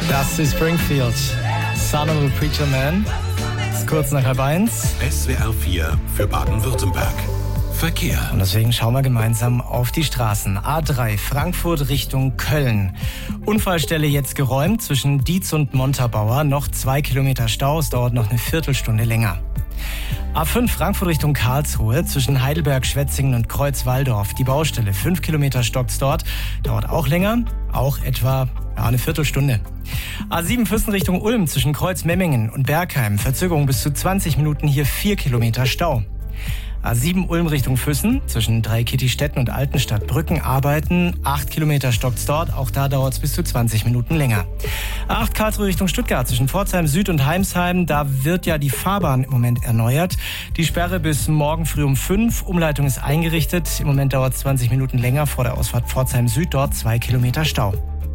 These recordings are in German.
Dusty Springfield, Son of a Preacher Man. Das ist kurz nach 12:30. SWR 4 für Baden-Württemberg. Verkehr. Und deswegen schauen wir gemeinsam auf die Straßen. A3 Frankfurt Richtung Köln. Unfallstelle jetzt geräumt zwischen Dietz und Montabaur. Noch 2 Kilometer Stau. Es dauert noch eine Viertelstunde länger. A5 Frankfurt Richtung Karlsruhe zwischen Heidelberg, Schwetzingen und Kreuz-Walldorf. Die Baustelle, 5 Kilometer stockt's dort. Dauert auch länger, auch etwa eine Viertelstunde. A7 Füssen Richtung Ulm zwischen Kreuz-Memmingen und Bergheim. Verzögerung bis zu 20 Minuten, hier 4 Kilometer Stau. A7 Ulm Richtung Füssen zwischen Dreikittistetten und Altenstadt. Brückenarbeiten, 8 Kilometer stockt's dort. Auch da dauert's bis zu 20 Minuten länger. A8 Karlsruhe Richtung Stuttgart zwischen Pforzheim Süd und Heimsheim. Da wird ja die Fahrbahn im Moment erneuert. Die Sperre bis morgen früh um 5. Umleitung ist eingerichtet. Im Moment dauert's 20 Minuten länger vor der Ausfahrt Pforzheim Süd. Dort 2 Kilometer Stau.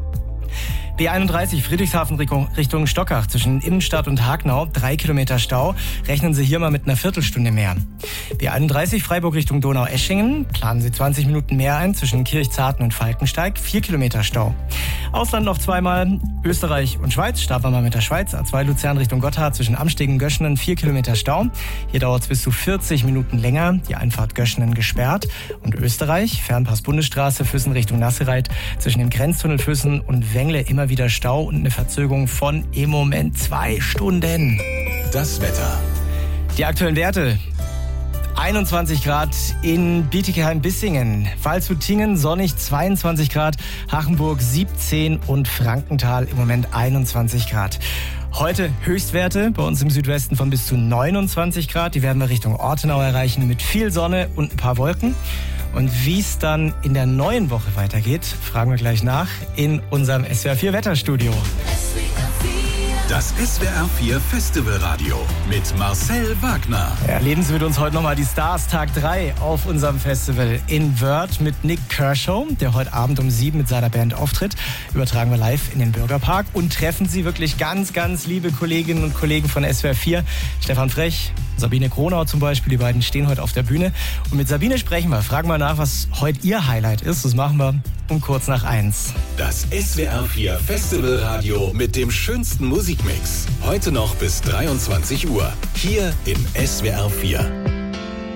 B31 Friedrichshafen Richtung Stockach zwischen Innenstadt und Hagnau, 3 Kilometer Stau. Rechnen Sie hier mal mit einer Viertelstunde mehr. B31 Freiburg Richtung Donau-Eschingen, planen Sie 20 Minuten mehr ein zwischen Kirchzarten und Falkensteig, 4 Kilometer Stau. Ausland noch zweimal, Österreich und Schweiz, starten wir mal mit der Schweiz. A2 Luzern Richtung Gotthard zwischen Amstegen und Göschenen, 4 Kilometer Stau. Hier dauert es bis zu 40 Minuten länger, die Einfahrt Göschenen gesperrt. Und Österreich, Fernpass Bundesstraße, Füssen Richtung Nassereit, zwischen dem Grenztunnel Füssen und Wengle immer wieder Stau und eine Verzögerung von im Moment 2 Stunden. Das Wetter. Die aktuellen Werte. 21 Grad in Bietigheim-Bissingen, Waldshut-Tiengen sonnig 22 Grad, Hachenburg 17 und Frankenthal im Moment 21 Grad. Heute Höchstwerte bei uns im Südwesten von bis zu 29 Grad. Die werden wir Richtung Ortenau erreichen mit viel Sonne und ein paar Wolken. Und wie es dann in der neuen Woche weitergeht, fragen wir gleich nach in unserem SWR 4 Wetterstudio. Das SWR 4 Festivalradio mit Marcel Wagner. Erleben Sie mit uns heute nochmal die Stars Tag 3 auf unserem Festival in Wörth mit Nick Kershaw, der heute Abend um 7 mit seiner Band auftritt. Übertragen wir live in den Bürgerpark und treffen Sie wirklich ganz, ganz liebe Kolleginnen und Kollegen von SWR 4. Stefan Frech, Sabine Kronau zum Beispiel, die beiden stehen heute auf der Bühne. Und mit Sabine sprechen wir, fragen wir nach, was heute ihr Highlight ist. Das machen wir um kurz nach 1. Das SWR 4 Festivalradio mit dem schönsten Musikmix. Heute noch bis 23 Uhr. Hier in SWR 4.